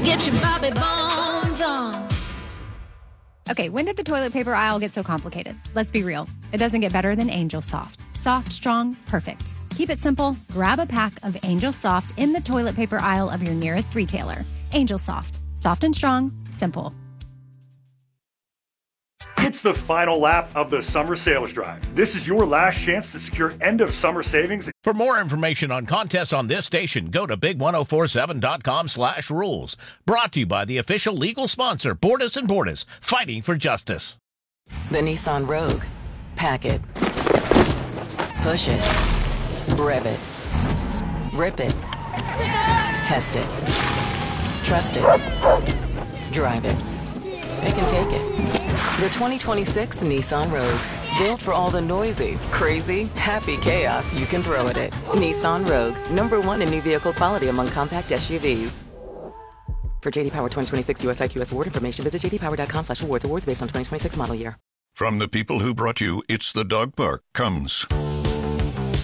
Get your Bobby Bones on. Okay, when did the toilet paper aisle get so complicated? Let's be real. It doesn't get better than Angel Soft. Soft, strong, perfect. Keep it simple. Grab a pack of Angel Soft in the toilet paper aisle of your nearest retailer. Angel Soft. Soft and strong. Simple. It's the final lap of the Summer Sales Drive. This is your last chance to secure end-of-summer savings. For more information on contests on this station, go to big1047.com/rules. Brought to you by the official legal sponsor, Bordas & Bordas, fighting for justice. The Nissan Rogue. Pack it. Push it. Rev it. Rip it. Test it. Trust it. Drive it. It can take it. The 2026 Nissan Rogue. Built for all the noisy, crazy, happy chaos you can throw at it. Nissan Rogue. #1 in new vehicle quality among compact SUVs. For JD Power 2026 US IQS award information, visit jdpower.com/awards. Awards based on 2026 model year. From the people who brought you It's the Dog Park comes